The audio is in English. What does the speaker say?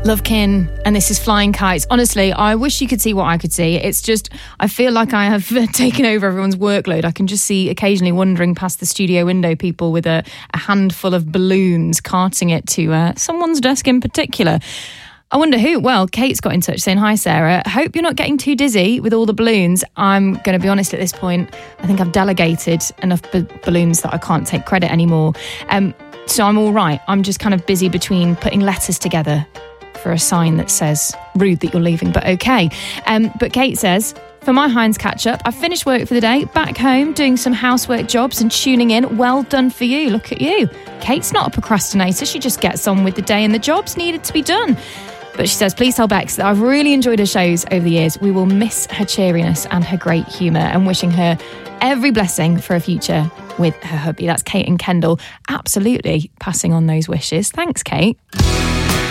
Lovekin, and this is Flying Kites. Honestly, I wish you could see what I could see. It's just, I feel like I have taken over everyone's workload. I can just see occasionally wandering past the studio window people with a handful of balloons, carting it to someone's desk in particular. I wonder who. Well, Kate's got in touch saying, hi, Sarah. Hope you're not getting too dizzy with all the balloons. I'm going to be honest at this point. I think I've delegated enough balloons that I can't take credit anymore. So I'm all right. I'm just kind of busy between putting letters together for a sign that says, rude that you're leaving, but okay. But Kate says, for my Heinz catch-up, I've finished work for the day, back home, doing some housework jobs and tuning in. Well done for you. Look at you. Kate's not a procrastinator. She just gets on with the day and the jobs needed to be done. But she says, please tell Bex that I've really enjoyed her shows over the years. We will miss her cheeriness and her great humour, and wishing her every blessing for a future with her hubby. That's Kate and Kendall. Absolutely passing on those wishes. Thanks, Kate.